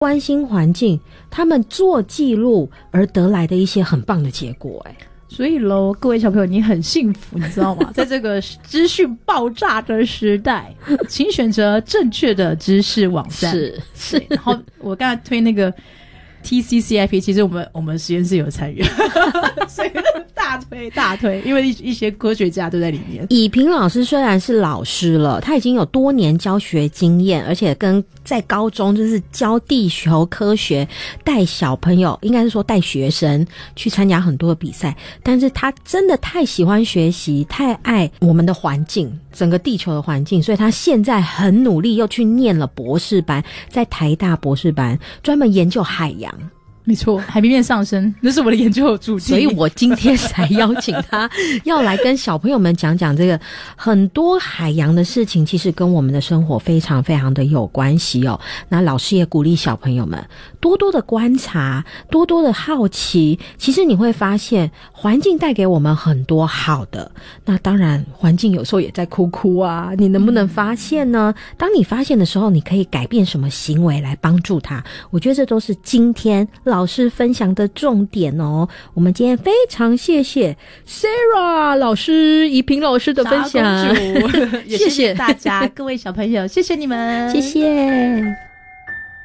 关心环境，他们做记录而得来的一些很棒的结果。 所以咯，各位小朋友，你很幸福，你知道吗？在这个资讯爆炸的时代，请选择正确的知识网站。是。然后我刚才推那个 TCCIP， 其实我们实验室有参与，所以大推，因为一些科学家都在里面。 以平老师虽然是老师了，他已经有多年教学经验，而且在高中就是教地球科学，带小朋友，应该是说带学生去参加很多的比赛，但是他真的太喜欢学习，太爱我们的环境，整个地球的环境，所以他现在很努力，又去念了博士班，在台大博士班专门研究海洋。 没错，海平面上升，那是我的研究主题， 所以我今天才邀请他要来跟小朋友们讲讲这个很多海洋的事情，其实跟我们的生活非常非常的有关系哦。那老师也鼓励小朋友们多多的观察，多多的好奇，其实你会发现环境带给我们很多好的，那当然环境有时候也在哭哭啊，你能不能发现呢？当你发现的时候，你可以改变什么行为来帮助他，我觉得这都是今天老师分享的重点哦。我们今天非常谢谢 Sarah 老师、怡萍老师的分享， 也谢谢大家各位小朋友，谢谢你们， 谢谢。